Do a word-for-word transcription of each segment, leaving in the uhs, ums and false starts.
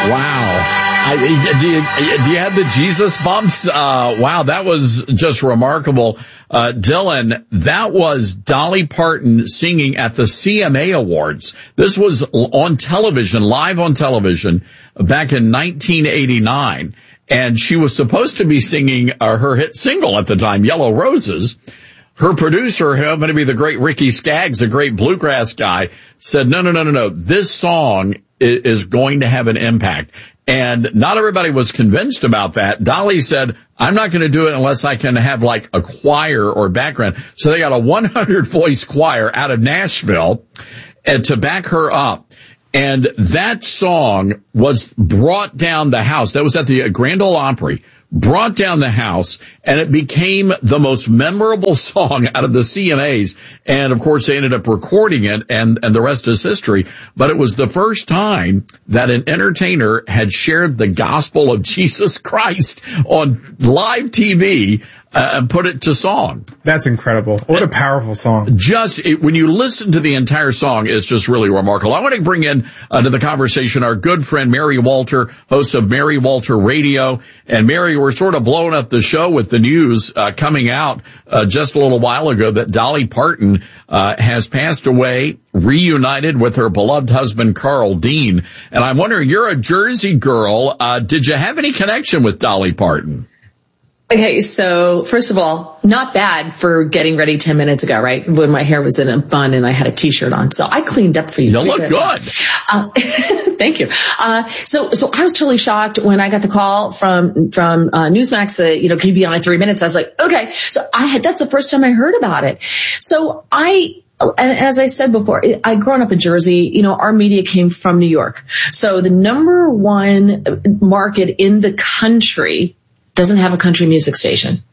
Wow. I, do, you, do you have the Jesus bumps? Uh, wow, that was just remarkable. Uh, Dylan, that was Dolly Parton singing at the C M A Awards. This was on television, live on television, back in nineteen eighty-nine. And she was supposed to be singing uh, her hit single at the time, Yellow Roses. Her producer, who happened to be the great Ricky Skaggs, a great bluegrass guy, said, no, no, no, no, no, this song is going to have an impact. And not everybody was convinced about that. Dolly said, I'm not going to do it unless I can have like a choir or background. So they got a one hundred voice choir out of Nashville and to back her up. And that song was brought down the house. That was at the Grand Ole Opry. Brought down the house, and it became the most memorable song out of the C M As. And of course, they ended up recording it, and, and the rest is history. But it was the first time that an entertainer had shared the gospel of Jesus Christ on live T V uh, and put it to song. That's incredible. What a powerful song. Just, it, when you listen to the entire song, it's just really remarkable. I want to bring in uh, to the conversation our good friend Mary Walter, host of Mary Walter Radio. And Mary, we're sort of blowing up the show with the news uh, coming out uh, just a little while ago that Dolly Parton uh, has passed away, reunited with her beloved husband Carl Dean. And I'm wondering, you're a Jersey girl. Uh, did you have any connection with Dolly Parton? Okay, so first of all, not bad for getting ready ten minutes ago, right? When my hair was in a bun and I had a t-shirt on. So I cleaned up for you. You look good. good. Uh, thank you. Uh, so, so I was totally shocked when I got the call from, from, uh, Newsmax, uh, you know, can you be on in three minutes? I was like, okay. So I had, that's the first time I heard about it. So I, and as I said before, I'd grown up in Jersey. You know, our media came from New York. So the number one market in the country doesn't have a country music station.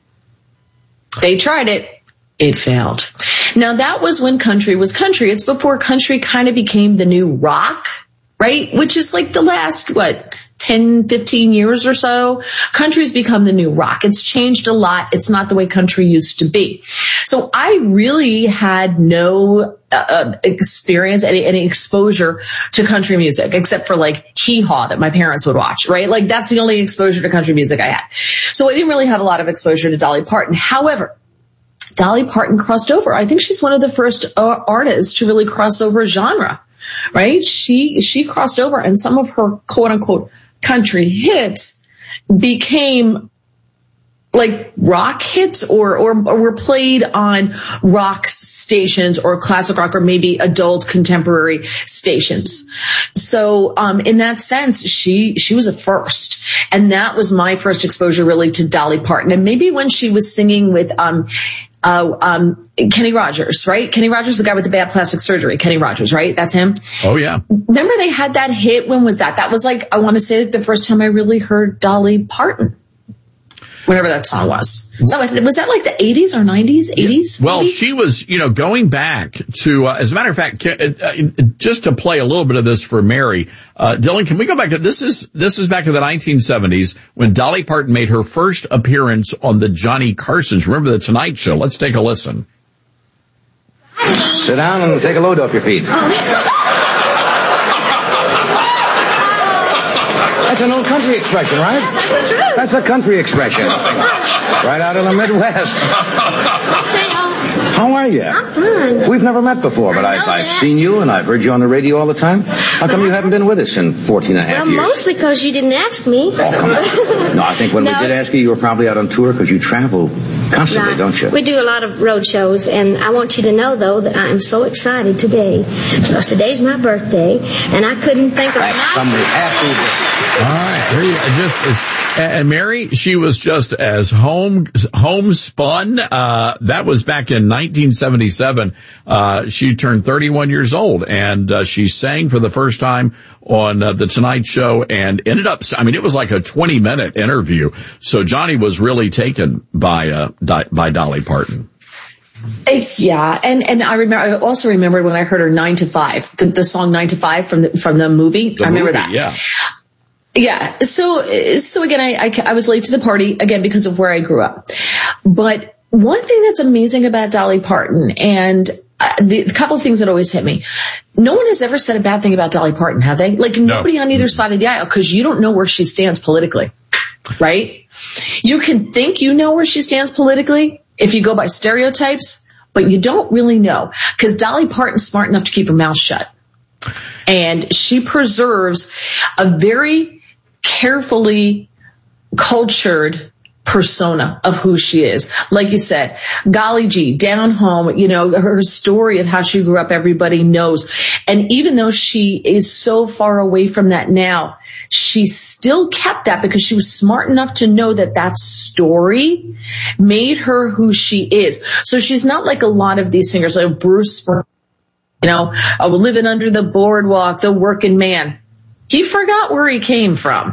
They tried it. It failed. Now that was when country was country. It's before country kind of became the new rock, right? Which is like the last, what, ten, fifteen years or so. Country's become the new rock. It's changed a lot. It's not the way country used to be. So I really had no uh, experience, any, any exposure to country music, except for like Hee Haw that my parents would watch, right? Like that's the only exposure to country music I had. So I didn't really have a lot of exposure to Dolly Parton. However, Dolly Parton crossed over. I think she's one of the first uh, artists to really cross over genre, right? She, she crossed over, and some of her quote unquote country hits became like rock hits or, or, or were played on rock stations or classic rock or maybe adult contemporary stations. So, um, in that sense, she, she was a first. And that was my first exposure really to Dolly Parton. And maybe when she was singing with, um, Uh, um, Kenny Rogers, right? Kenny Rogers, the guy with the bad plastic surgery. Kenny Rogers, right? That's him. Oh yeah. Remember they had that hit? When was that? That was like, I want to say the first time I really heard Dolly Parton. Whatever that song was. So was that like the eighties or nineties? eighties? Well, maybe? she was, you know, going back to, uh, as a matter of fact, uh, just to play a little bit of this for Mary, uh, Dylan, can we go back to, this is, this is back in the nineteen seventies when Dolly Parton made her first appearance on the Johnny Carsons. Remember the Tonight Show? Let's take a listen. Sit down and take a load off your feet. That's an old country expression, right? That's true. That's a country expression. Right out of the Midwest. How are you? I'm fine. We've never met before, but I've, I've seen you and I've heard you on the radio all the time. How come you haven't been with us in fourteen and a half well, years? Mostly because you didn't ask me. Oh, come on. No, I think when No. we did ask you, you were probably out on tour because you travel constantly, Right. don't you? We do a lot of road shows, and I want you to know, though, that I am so excited today because today's my birthday, and I couldn't think of That's some happy. All right. There you just as, and Mary, she was just as home, homespun. Uh, that was back in nineteen seventy-seven. Uh, she turned thirty-one years old, and, uh, she sang for the first time on uh, the Tonight Show and ended up, I mean, it was like a twenty minute interview. So Johnny was really taken by, uh, by Dolly Parton. Yeah, and and I remember. I also remembered when I heard her Nine to Five, the, the song Nine to Five from the from the movie. The I remember movie, that. Yeah. Yeah. So so again, I, I I was late to the party again because of where I grew up. But one thing that's amazing about Dolly Parton, and uh, the, the couple of things that always hit me. No one has ever said a bad thing about Dolly Parton, have they? Like nobody no. on either side of the aisle, because you don't know where she stands politically, right? You can think you know where she stands politically if you go by stereotypes, but you don't really know, because Dolly Parton's smart enough to keep her mouth shut. And she preserves a very carefully cultured persona of who she is. Like you said, golly gee, down home, you know, her story of how she grew up, everybody knows. And even though she is so far away from that now, she still kept that because she was smart enough to know that that story made her who she is. So she's not like a lot of these singers, like Bruce Springsteen. You know, oh, living under the boardwalk, the working man. He forgot where he came from.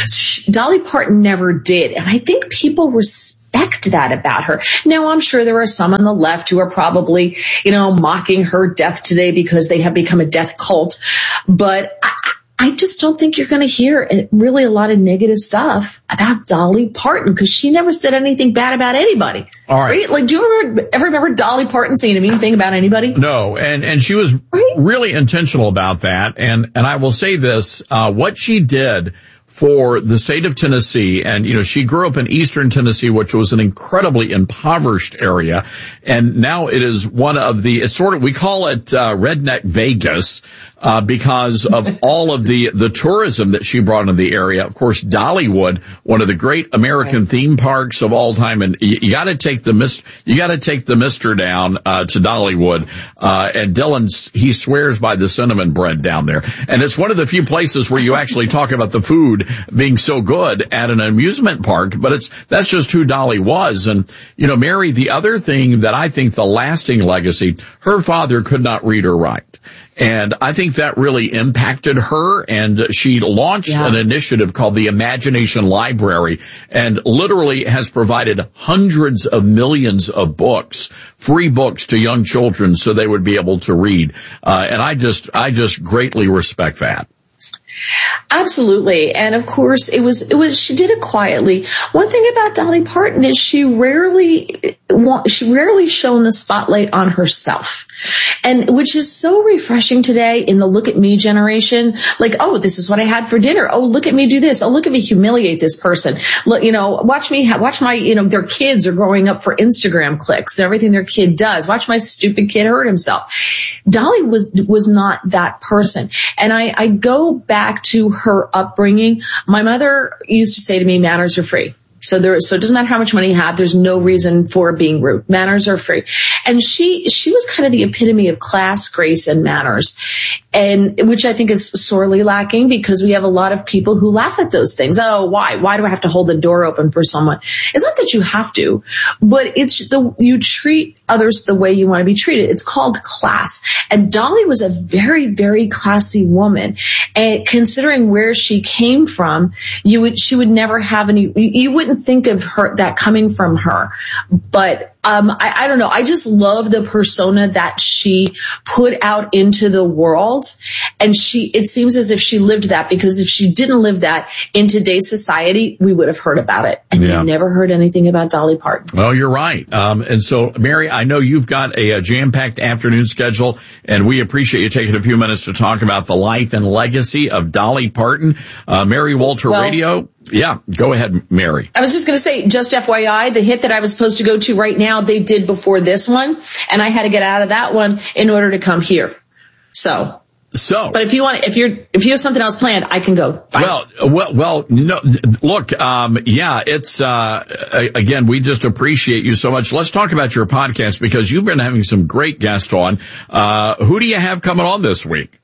Dolly Parton never did. And I think people respect that about her. Now, I'm sure there are some on the left who are probably, you know, mocking her death today because they have become a death cult. But I, I just don't think you're going to hear really a lot of negative stuff about Dolly Parton, because she never said anything bad about anybody. All right. right? Like, do you ever, ever remember Dolly Parton saying a mean thing about anybody? No. And, and she was right? really intentional about that. And, and I will say this, uh, what she did for the state of Tennessee, and, you know, she grew up in eastern Tennessee, which was an incredibly impoverished area, and now it is one of the, it's sort of, we call it, uh, Redneck Vegas, uh, because of all of the, the tourism that she brought into the area. Of course, Dollywood, one of the great American right. theme parks of all time, and you, you gotta take the mist, you gotta take the mister down, uh, to Dollywood, uh, and Dylan, he swears by the cinnamon bread down there. And it's one of the few places where you actually talk about the food being so good at an amusement park, but it's, that's just who Dolly was. And, you know, Mary, the other thing that I think the lasting legacy, her father could not read or write. And I think that really impacted her, and she launched yeah. an initiative called the Imagination Library, and literally has provided hundreds of millions of books, free books to young children so they would be able to read. Uh, and I just, I just greatly respect that. Absolutely. And of course, it was, it was, she did it quietly. One thing about Dolly Parton is she rarely, she rarely shone the spotlight on herself. And which is so refreshing today in the look at me generation. Like, oh, this is what I had for dinner. Oh, look at me do this. Oh, look at me humiliate this person. Look, you know, watch me, watch my, you know, their kids are growing up for Instagram clicks, everything their kid does. Watch my stupid kid hurt himself. Dolly was, was not that person. And I, I go back to her upbringing. My mother used to say to me, manners are free. So there, so it doesn't matter how much money you have. There's no reason for being rude. Manners are free. And she, she was kind of the epitome of class, grace, and manners. And which I think is sorely lacking, because we have a lot of people who laugh at those things. Oh, why? Why do I have to hold the door open for someone? It's not that you have to, but it's the, you treat others the way you want to be treated. It's called class. And Dolly was a very, very classy woman. And considering where she came from, you would, she would never have any, you wouldn't think of her, that coming from her. But Um, I, I don't know. I just love the persona that she put out into the world. And she, it seems as if she lived that, because if she didn't live that in today's society, we would have heard about it. And yeah. we never heard anything about Dolly Parton. Well, you're right. Um, and so, Mary, I know you've got a, a jam-packed afternoon schedule, and we appreciate you taking a few minutes to talk about the life and legacy of Dolly Parton. Uh, Mary Walter well, Radio. Yeah, go ahead, Mary. I was just going to say, just F Y I, the hit that I was supposed to go to right now, they did before this one, and I had to get out of that one in order to come here. So. So. But if you want, if you're, if you have something else planned, I can go. Bye. Well, well, well, no, look, um, yeah, it's, uh, again, we just appreciate you so much. Let's talk about your podcast, because you've been having some great guests on. Uh, who do you have coming on this week?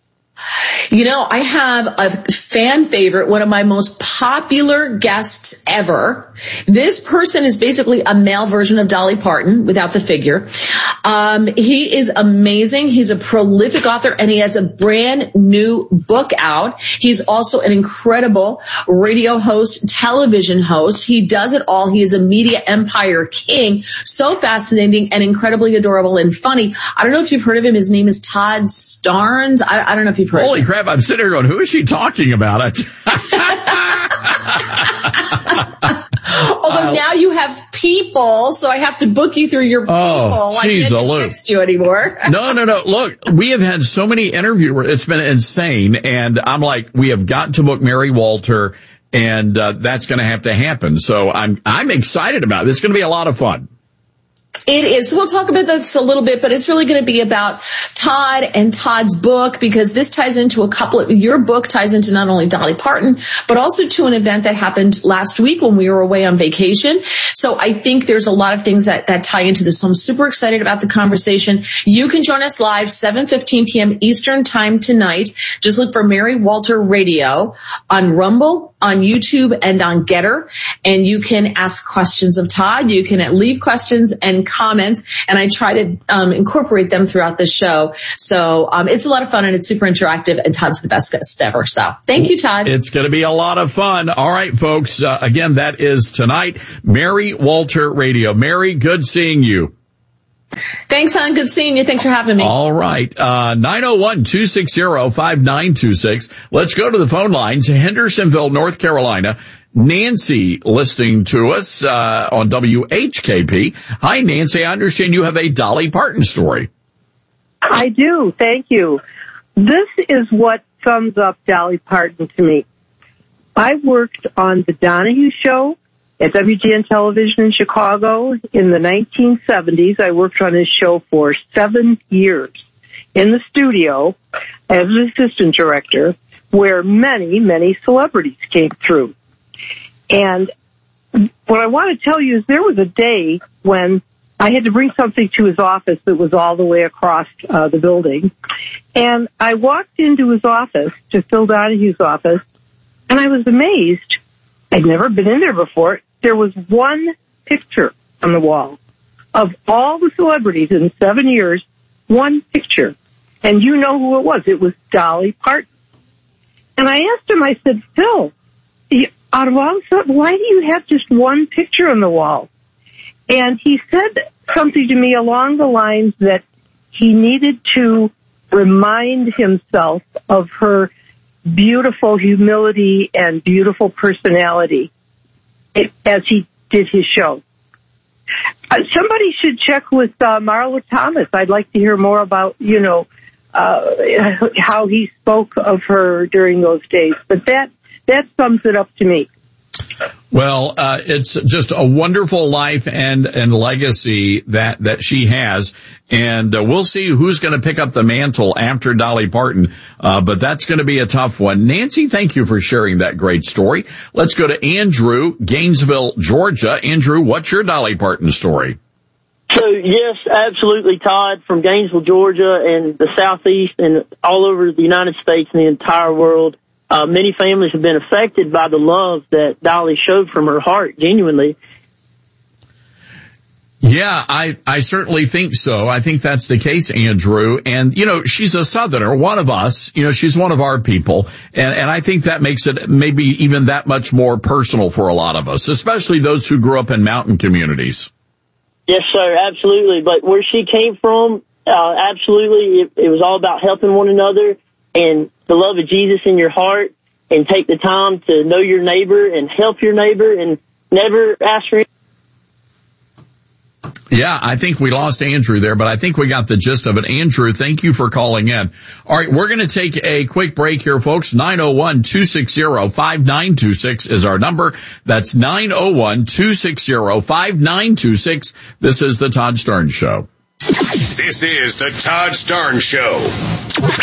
You know, I have a fan favorite, one of my most popular guests ever. This person is basically a male version of Dolly Parton without the figure. Um, he is amazing. He's a prolific author, and he has a brand new book out. He's also an incredible radio host, television host. He does it all. He is a media empire king. So fascinating and incredibly adorable and funny. I don't know if you've heard of him. His name is Todd Starnes. I, I don't know if you've heard Holy of him. crap, I'm sitting here going, who is she talking about? Although now you have people, so I have to book you through your people. Oh, I geez, can't a just text you anymore. No, no, no. Look, we have had so many interviewers. It's been insane. And I'm like, we have got to book Mary Walter, and uh, that's going to have to happen. So I'm I'm excited about it. It's going to be a lot of fun. It is. We'll talk about this a little bit, but it's really going to be about Todd and Todd's book, because this ties into a couple of, your book ties into not only Dolly Parton, but also to an event that happened last week when we were away on vacation. So I think there's a lot of things that, that tie into this. So I'm super excited about the conversation. You can join us live, seven fifteen p.m. Eastern time tonight. Just look for Mary Walter Radio on Rumble, on YouTube, and on Getter. And you can ask questions of Todd. You can leave questions and comments, and I try to um, incorporate them throughout the show. So um, it's a lot of fun, and it's super interactive, and Todd's the best guest ever. So thank you, Todd. It's going to be a lot of fun. All right, folks. Uh, again, that is tonight. Mary Walter Radio. Mary, good seeing you. Thanks, hon. Good seeing you. Thanks for having me. All right. Uh, nine oh one, two six zero, five nine two six. Let's go to the phone lines. Hendersonville, North Carolina. Nancy listening to us uh, on W H K P. Hi, Nancy. I understand you have a Dolly Parton story. I do. Thank you. This is what sums up Dolly Parton to me. I worked on The Donahue Show at W G N Television in Chicago in the nineteen seventies. I worked on his show for seven years in the studio as an assistant director, where many, many celebrities came through. And what I want to tell you is there was a day when I had to bring something to his office that was all the way across uh, the building. And I walked into his office, to Phil Donahue's office, and I was amazed. I'd never been in there before. There was one picture on the wall of all the celebrities in seven years, one picture. And you know who it was. It was Dolly Parton. And I asked him, I said, Phil, out of all the stuff, why do you have just one picture on the wall? And he said something to me along the lines that he needed to remind himself of her beautiful humility and beautiful personality as he did his show. Uh, somebody should check with uh, Marla Thomas. I'd like to hear more about, you know, uh, how he spoke of her during those days. But that That sums it up to me. Well, uh, it's just a wonderful life and, and legacy that, that she has. And uh, we'll see who's going to pick up the mantle after Dolly Parton. Uh, but that's going to be a tough one. Nancy, thank you for sharing that great story. Let's go to Andrew, Gainesville, Georgia. Andrew, what's your Dolly Parton story? So, yes, absolutely, Todd, from Gainesville, Georgia, and the Southeast and all over the United States and the entire world. Uh, many families have been affected by the love that Dolly showed from her heart, genuinely. Yeah, I, I certainly think so. I think that's the case, Andrew. And, you know, she's a Southerner, one of us. You know, she's one of our people. And, and I think that makes it maybe even that much more personal for a lot of us, especially those who grew up in mountain communities. Yes, sir, absolutely. But where she came from, uh, absolutely, it, it was all about helping one another and the love of Jesus in your heart, and take the time to know your neighbor and help your neighbor and never ask for anything. Yeah, I think we lost Andrew there, but I think we got the gist of it. Andrew, thank you for calling in. All right, we're going to take a quick break here, folks. nine oh one, two six zero, five nine two six is our number. That's nine oh one, two six zero, five nine two six. This is the Todd Starnes Show. This is the Todd Starnes Show.